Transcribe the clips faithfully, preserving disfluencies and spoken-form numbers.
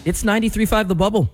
It's ninety-three point five The Bubble.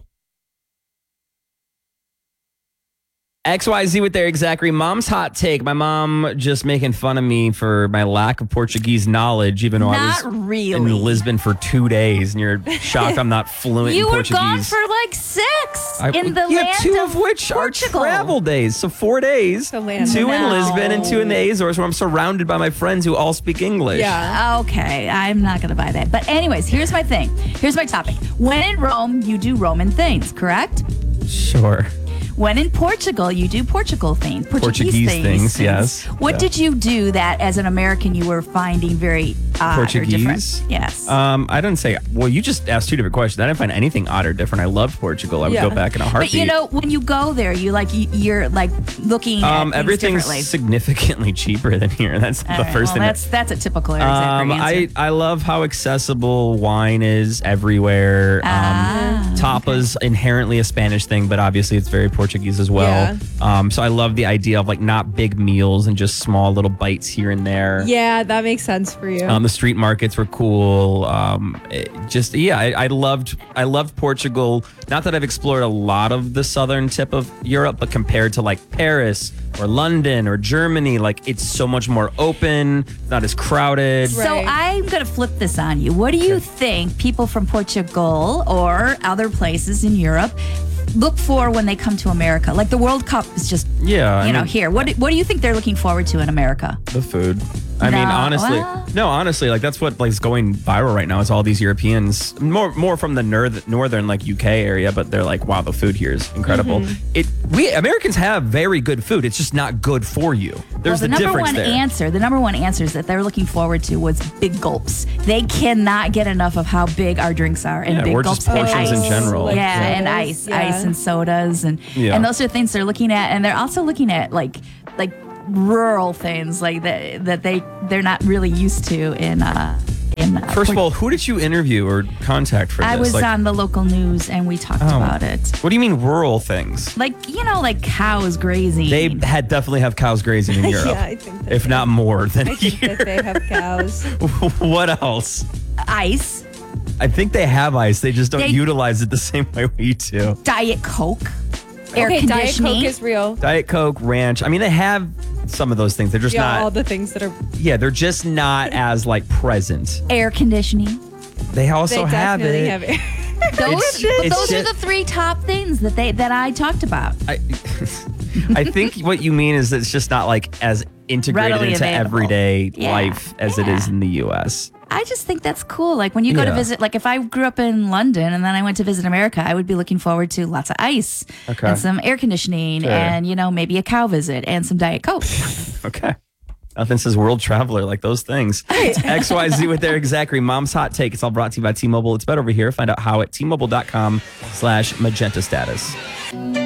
X Y Z with their exactly. Mom's hot take. My mom just making fun of me for my lack of Portuguese knowledge, even though not I was really. in Lisbon for two days, and you're shocked I'm not fluent you in were Portuguese. gone for like six I, in the yeah, land two of, of which Portugal. are travel days. So four days. The land two of- in No. Lisbon and two in the Azores, where I'm surrounded by my friends who all speak English. Yeah. Okay, I'm not going to buy that. But anyways, here's my thing. Here's my topic. When in Rome, you do Roman things, correct? Sure. When in Portugal, you do Portugal things. Portuguese, Portuguese things, things, yes. What Yeah. did you do that as an American you were finding very odd or different? Portuguese? Yes. Um, I didn't say. Well, you just asked two different questions. I didn't find anything odd or different. I loved Portugal. I would Yeah. go back in a heartbeat. but you know, when you go there, you like you, you're like looking at um, things everything's differently. significantly cheaper than here. That's All the right, first well, thing. that's that, that's a typical exact um, I answer. I love how accessible wine is everywhere. Um, Ah, tapas inherently a Spanish thing, but obviously it's very Portuguese as well. Yeah. Um, so I love the idea of like not big meals and just small little bites here and there. Yeah, that makes sense for you. Um, the street markets were cool. Um, it just yeah, I, I loved I loved Portugal. Not that I've explored a lot of the southern tip of Europe, but compared to like Paris or London or Germany, like it's so much more open, not as crowded. Right. So I'm going to flip this on you. What do you think people from Portugal or other places in Europe look for when they come to America? Like the World Cup is just, Yeah, I you know, mean- here. What do, what do you think they're looking forward to in America? The food. I mean, No, honestly, well- no, honestly, like that's what like is going viral right now. Is all these Europeans, more more from the north, northern like U K area, but they're like, wow, the food here is incredible. Mm-hmm. It we Americans have very good food. It's just not good for you. There's well, the, the, number difference one there. answer, the number one answers that they're looking forward to was big gulps. They cannot get enough of how big our drinks are and Yeah, big or gulps just and portions in ice. general. like yeah, and sodas, ice, yeah. ice and sodas, and Yeah. and those are things they're looking at, and they're also looking at like like rural things like that that they they're not really used to in uh in. Uh, First of Port- all, who did you interview or contact for this? I was like, on the local news and we talked Oh. about it. What do you mean rural things? Like you know, like cows grazing. They had definitely have cows grazing in Europe, Yeah, I think that if they- not more than I think here. that they have cows. What else? ice, I think they have ice. They just don't They- utilize it the same way we do. Diet Coke, air Okay, Diet conditioning. Coke is real. Diet Coke, Ranch. I mean, they have some of those things. They're just Yeah, all not. the things that are. Yeah, they're just not as like present. air conditioning. They also They have definitely it. have it. Those, It's- but it's those are just- the three top things that they that I talked about. I, I think what you mean is that it's just not like as integrated Readily into available. everyday Yeah, life as it yeah. is in the U S. I just think that's cool. Like when you go to Yeah. visit, like if I grew up in London and then I went to visit America, I would be looking forward to lots of ice Okay. and some air conditioning Sure. and, you know, maybe a cow visit and some Diet Coke. Okay. Nothing says world traveler like those things. X Y Z with their exactly. Mom's hot take. It's all brought to you by T-Mobile. It's better over here. Find out how at T Mobile dot com slash magenta status.